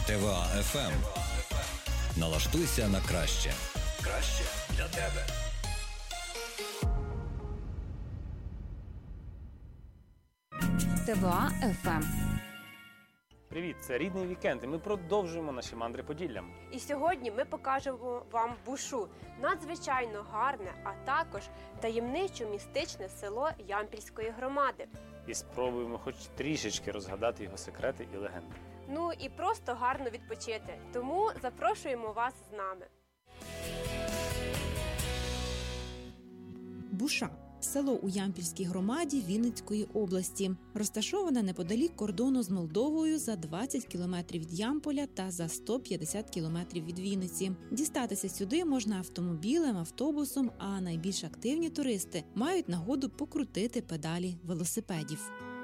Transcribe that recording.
ТВА ФМ. Налаштуйся на краще. Краще для тебе. ТВА ФМ. Привіт, це Рідний вікенд, і ми продовжуємо наші мандри Поділлям. І сьогодні ми покажемо вам Бушу. Надзвичайно гарне, а також таємничо-містичне село Ямпільської громади. І спробуємо хоч трішечки розгадати його секрети і легенди. Ну і просто гарно відпочити. Тому запрошуємо вас з нами. Буша – село у Ямпільській громаді Вінницької області. Розташоване неподалік кордону з Молдовою за 20 кілометрів від Ямполя та за 150 кілометрів від Вінниці. Дістатися сюди можна автомобілем, автобусом, а найбільш активні туристи мають нагоду покрутити педалі велосипедів.